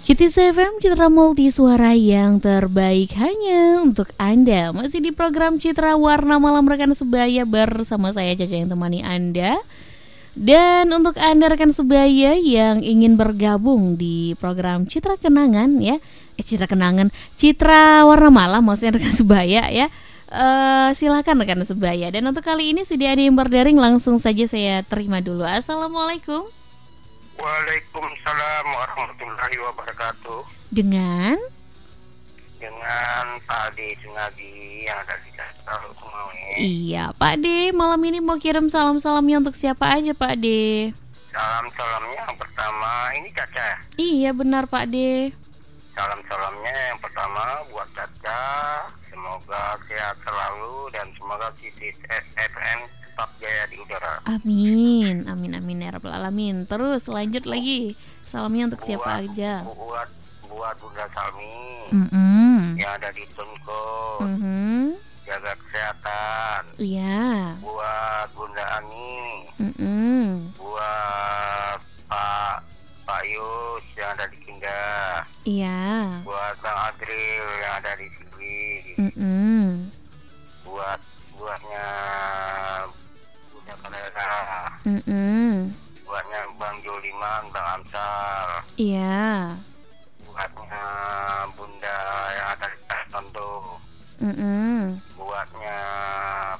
Citis FM, Citra Multi Suara yang terbaik hanya untuk Anda. Masih di program Citra Warna Malam rekan sebaya bersama saya Caca yang temani Anda. Dan untuk Anda rekan sebaya yang ingin bergabung di program Citra Kenangan ya, Citra Warna Malam maksudnya rekan sebaya ya. Silakan rekan sebaya. Dan untuk kali ini sudah ada yang berdaring, langsung saja saya terima dulu. Assalamualaikum. Waalaikumsalam warahmatullahi wabarakatuh. Dengan Pak Ade Sunadi yang ada di Jakarta Sumawe. Iya Pak De, malam ini mau kirim salam-salamnya untuk siapa aja Pak De? Salam-salamnya yang pertama, ini Caca. Iya benar Pak De. Salam-salamnya yang pertama buat Caca, semoga sehat selalu dan semoga Citis FM tetap jaya di udara. Amin, amin, amin ya rabbal alamin. Terus lanjut lagi, salamnya untuk siapa aja? Buat Bunda Salmi yang ada di Tunko, jaga kesehatan. Iya. Buat Bunda Ani, buat Pak Yus yang ada di Kindah. Iya. Buat Bang Adril yang ada di sini. Buatnya Bunda Kalera. Buatnya Bang Joliman, Bang Amsal. Iya. Buatnya Bunda yang ada di Tondo. Buatnya